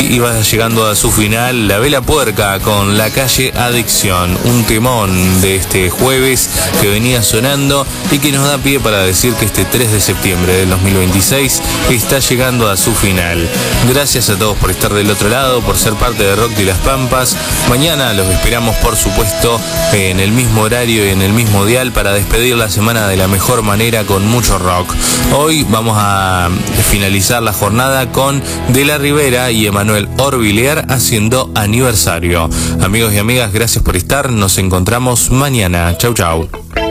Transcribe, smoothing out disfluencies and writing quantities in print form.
iba llegando a su final La Vela Puerca con La Calle Adicción, un temón de este jueves que venía sonando y que nos da pie para decir que este 3 de septiembre del 2026 está llegando a su final. Gracias a todos por estar del otro lado, por ser parte de Rock de las Pampas. Mañana los esperamos, por supuesto, en el mismo horario y en el mismo dial para despedir la semana de la mejor manera con mucho rock. Hoy vamos a finalizar la jornada con De la Rivera y Emanuel Orbilier haciendo aniversario. Amigos y amigas, gracias por estar. Nos encontramos mañana. Chau, chau.